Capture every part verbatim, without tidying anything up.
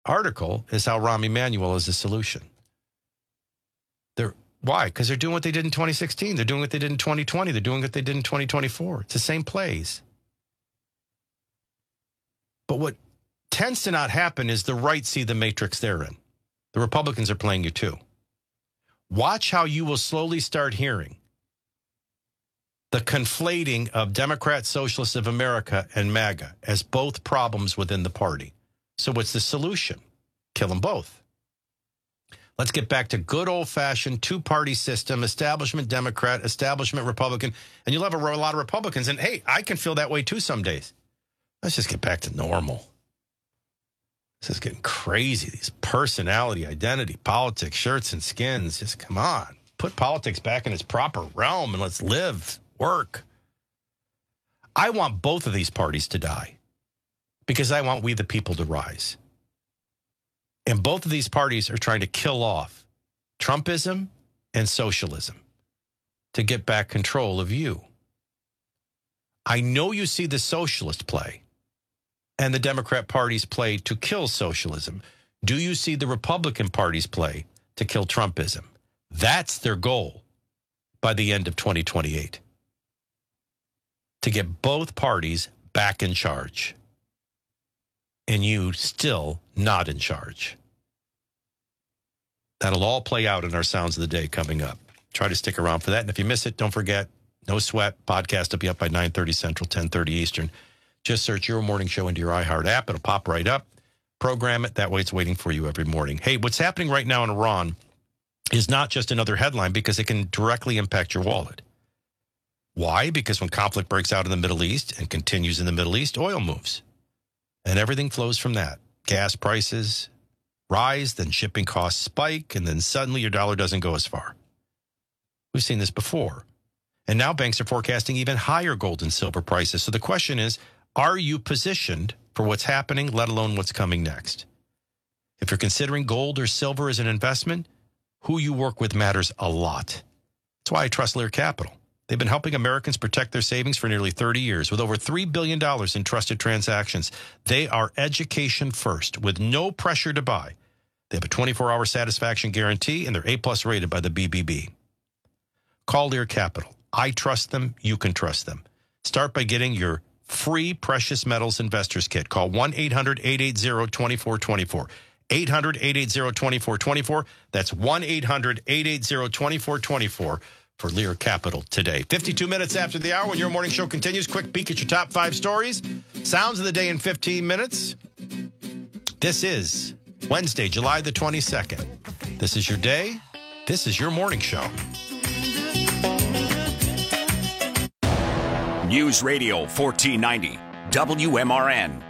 article is how Rahm Emanuel is the solution. They're, why? Because they're doing what they did in twenty sixteen. They're doing what they did in twenty twenty. They're doing what they did in twenty twenty-four. It's the same plays. But what tends to not happen is the right see the matrix they're in. The Republicans are playing you too. Watch how you will slowly start hearing the conflating of Democrat Socialists of America and MAGA as both problems within the party. So what's the solution? Kill them both. Let's get back to good old-fashioned two-party system, establishment Democrat, establishment Republican, and you'll have a lot of Republicans. And, hey, I can feel that way too some days. Let's just get back to normal. This is getting crazy. These personality, identity, politics, shirts and skins. Just come on. Put politics back in its proper realm and let's live, work. I want both of these parties to die because I want we the people to rise. And both of these parties are trying to kill off Trumpism and socialism to get back control of you. I know you see the socialist play and the Democrat party's play to kill socialism. Do you see the Republican party's play to kill Trumpism? That's their goal by the end of twenty twenty-eight. To get both parties back in charge. And you still not in charge. That'll all play out in our Sounds of the Day coming up. Try to stick around for that. And if you miss it, don't forget, no sweat. Podcast will be up by nine thirty Central, ten thirty Eastern. Just search Your Morning Show into your iHeart app. It'll pop right up. Program it. That way it's waiting for you every morning. Hey, what's happening right now in Iran is not just another headline because it can directly impact your wallet. Why? Because when conflict breaks out in the Middle East and continues in the Middle East, oil moves. And everything flows from that. Gas prices rise, then shipping costs spike, and then suddenly your dollar doesn't go as far. We've seen this before. And now banks are forecasting even higher gold and silver prices. So the question is, are you positioned for what's happening, let alone what's coming next? If you're considering gold or silver as an investment, who you work with matters a lot. That's why I trust Lear Capital. They've been helping Americans protect their savings for nearly thirty years with over three billion dollars in trusted transactions. They are education first with no pressure to buy. They have a twenty-four hour satisfaction guarantee and they're A-plus rated by the B B B. Call Lear Capital. I trust them. You can trust them. Start by getting your free Precious Metals Investors Kit. Call one eight hundred eight eight zero two four two four. eight hundred eight eight zero two four two four. That's one eight hundred eight eight zero two four two four for Lear Capital today. fifty-two minutes after the hour when Your Morning Show continues. Quick peek at your top five stories. Sounds of the day in fifteen minutes. This is Wednesday, July the twenty-second. This is your day. This is Your Morning Show. News Radio fourteen ninety, W M R N.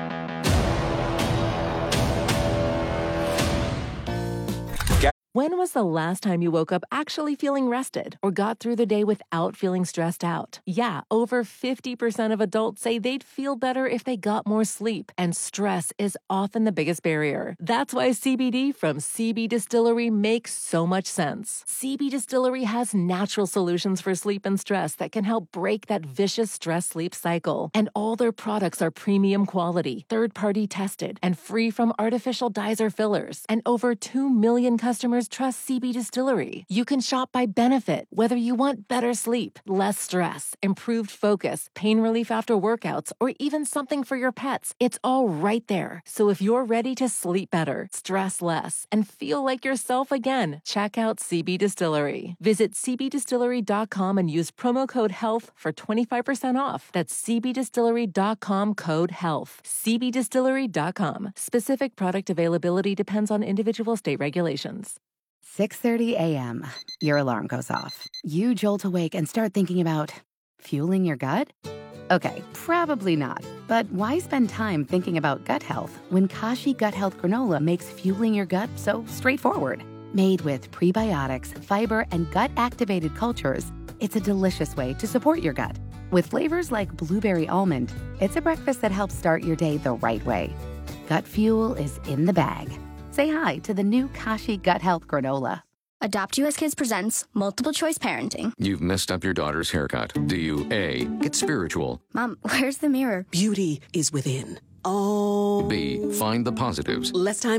When was the last time you woke up actually feeling rested or got through the day without feeling stressed out? Yeah, over fifty percent of adults say they'd feel better if they got more sleep, and stress is often the biggest barrier. That's why C B D from C B Distillery makes so much sense. C B Distillery has natural solutions for sleep and stress that can help break that vicious stress-sleep cycle. And all their products are premium quality, third-party tested, and free from artificial dyes or fillers. And over two million customers trust C B Distillery. You can shop by benefit, whether you want better sleep, less stress, improved focus, pain relief after workouts, or even something for your pets. It's all right there. So if you're ready to sleep better, stress less, and feel like yourself again, check out C B Distillery. Visit c b distillery dot com and use promo code HEALTH for twenty-five percent off. That's c b distillery dot com code HEALTH. c b distillery dot com. Specific product availability depends on individual state regulations. six thirty a.m. Your alarm goes off. You jolt awake and start thinking about fueling your gut? Okay, probably not. But why spend time thinking about gut health when Kashi Gut Health Granola makes fueling your gut so straightforward? Made with prebiotics, fiber, and gut-activated cultures, it's a delicious way to support your gut. With flavors like blueberry almond, it's a breakfast that helps start your day the right way. Gut fuel is in the bag. Say hi to the new Kashi Gut Health Granola. Adopt U S Kids presents Multiple Choice Parenting. You've messed up your daughter's haircut. Do you A, get spiritual? Mom, where's the mirror? Beauty is within. Oh. B. Find the positives. Less time